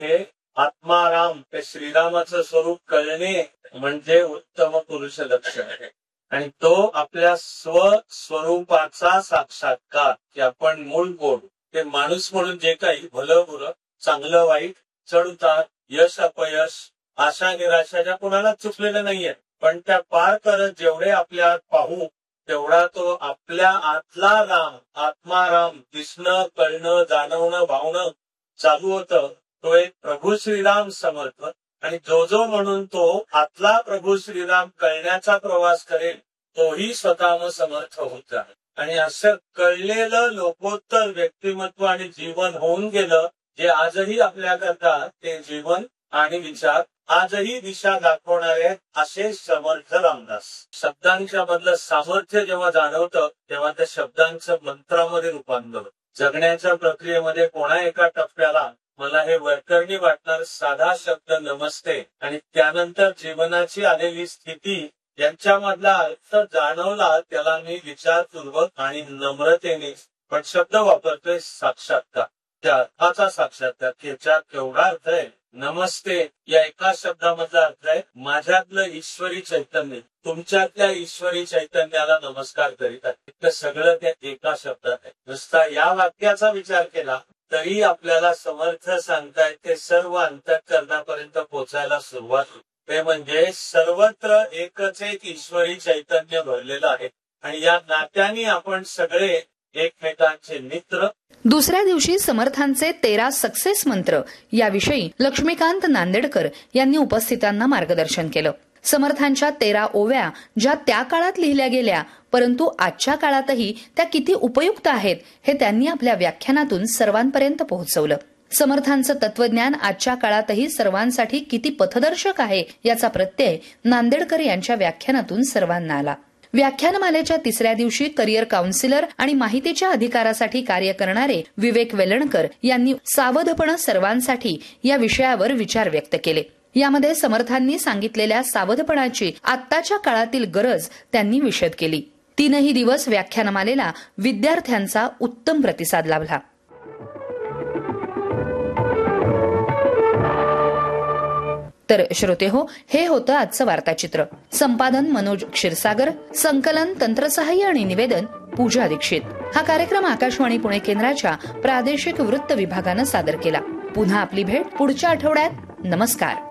हे आत्माराम हे श्रीरामाचं स्वरूप कळणे म्हणजे उत्तम पुरुष लक्षण आहे. आणि तो आपल्या स्वस्वरूपाचा साक्षात्कार की आपण मूळ कोण, ते माणूस म्हणून जे काही भलं बुरं, चांगलं वाईट, चढ उतार, यश अपयश, आशा निराशा कोणाला चुकलेलं नाहीये, पण त्या पार करत जेवढे आपल्या पाहू तेवढा तो आपल्या आतला राम, आत्माराम दिसणं, कळणं, जाणवणं, भावणं चालू होतं. तो एक प्रभू श्रीराम समर्थ. आणि जो म्हणून तो आतला प्रभू श्रीराम कळण्याचा प्रवास करेल तोही स्वतः समर्थ होत आहे. आणि असं कळलेलं लोकोत्तर व्यक्तिमत्व आणि जीवन होऊन गेलं जे आजही आपल्याकरता ते जीवन आणि विचार आजही दिशा दाखवणारे असे समर्थ रामदास. शब्दांच्या मधलं सामर्थ्य जेव्हा जाणवतं तेव्हा त्या शब्दांचं मंत्रामध्ये रूपांतर. जगण्याच्या प्रक्रियेमध्ये कोणा एका टप्प्याला मला हे वैतरणी वाटणार साधा शब्द नमस्ते आणि त्यानंतर जीवनाची आलेली स्थिती यांच्यामधला अर्थ जाणवला त्याला मी विचारपूर्वक आणि नम्रतेने पण शब्द वापरतोय साक्षात्कार. त्या अर्थाचा साक्षात्कार त्याच्यात केवढा अर्थ आहे. नमस्ते या एका शब्दामधला अर्थ आहे माझ्यातलं ईश्वरी चैतन्य तुमच्यातल्या ईश्वरी चैतन्याला नमस्कार करीत आहे. सगळं त्या एका शब्दात आहे. नुसता या वाक्याचा विचार केला तरी आपल्याला समर्थ सांगतायत ते सर्व अंतःकरणापर्यंत पोहोचायला सुरुवात होते. ते म्हणजे सर्वत्र एकच एक ईश्वरी चैतन्य भरलेलं आहे आणि या नात्याने आपण सगळे एकमेकांचे मित्र. दुसऱ्या दिवशी समर्थांचे 13 सक्सेस मंत्र याविषयी लक्ष्मीकांत नांदेडकर यांनी उपस्थितांना मार्गदर्शन केलं. समर्थांच्या 13 ओव्या ज्या त्या काळात लिहिल्या गेल्या परंतु आजच्या काळातही त्या किती उपयुक्त आहेत हे त्यांनी आपल्या व्याख्यानातून सर्वांपर्यंत पोहोचवलं. समर्थांचं तत्वज्ञान आजच्या काळातही सर्वांसाठी किती पथदर्शक आहे याचा प्रत्यय नांदेडकर यांच्या व्याख्यानातून सर्वांना आला. व्याख्यानमालेच्या 3ऱ्या दिवशी करिअर काउन्सिलर आणि माहितीच्या अधिकारासाठी कार्य करणारे विवेक वेलणकर यांनी सावधपण सर्वांसाठी या विषयावर विचार व्यक्त केले. यामध्ये समर्थांनी सांगितलेल्या सावधपणाची आत्ताच्या काळातील गरज त्यांनी विशद केली. 3ही दिवस व्याख्यानमालेला विद्यार्थ्यांचा उत्तम प्रतिसाद लाभला. तर श्रोतेहो, हे होतं आजचं वार्ताचित्र. संपादन मनोज क्षीरसागर, संकलन तंत्रसहाय्य आणि निवेदन पूजा दीक्षित. हा कार्यक्रम आकाशवाणी पुणे केंद्राच्या प्रादेशिक वृत्त विभागानं सादर केला. पुन्हा आपली भेट पुढच्या आठवड्यात. नमस्कार.